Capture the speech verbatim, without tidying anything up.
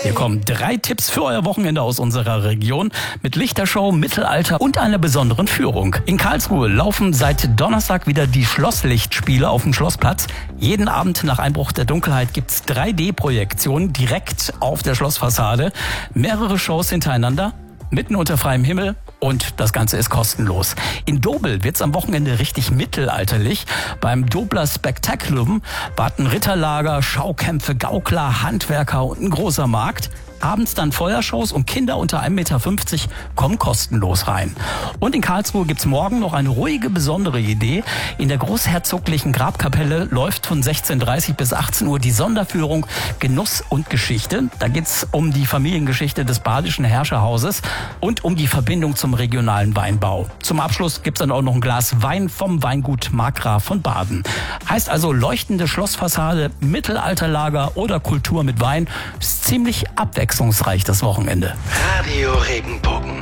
Hier kommen drei Tipps für euer Wochenende aus unserer Region mit Lichtershow, Mittelalter und einer besonderen Führung. In Karlsruhe laufen seit Donnerstag wieder die Schlosslichtspiele auf dem Schlossplatz. Jeden Abend nach Einbruch der Dunkelheit gibt's drei D-Projektionen direkt auf der Schlossfassade. Mehrere Shows hintereinander, mitten unter freiem Himmel. Und das Ganze ist kostenlos. In Dobel wird's am Wochenende richtig mittelalterlich. Beim Dobler Spectaculum warten Ritterlager, Schaukämpfe, Gaukler, Handwerker und ein großer Markt. Abends dann Feuershows und Kinder unter ein Meter fünfzig kommen kostenlos rein. Und in Karlsruhe gibt's morgen noch eine ruhige, besondere Idee. In der großherzoglichen Grabkapelle läuft von sechzehn Uhr dreißig bis achtzehn Uhr die Sonderführung Genuss und Geschichte. Da geht's um die Familiengeschichte des badischen Herrscherhauses und um die Verbindung zum regionalen Weinbau. Zum Abschluss gibt's dann auch noch ein Glas Wein vom Weingut Markgraf von Baden. Heißt also leuchtende Schlossfassade, Mittelalterlager oder Kultur mit Wein. Ist ziemlich abwechslungsreich das Wochenende. Radio Regenbogen.